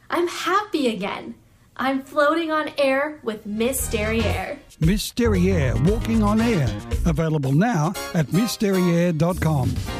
I'm happy again. I'm floating on air with Miss Derriere. Miss Derriere, Walking on Air. Available now at missderriere.com.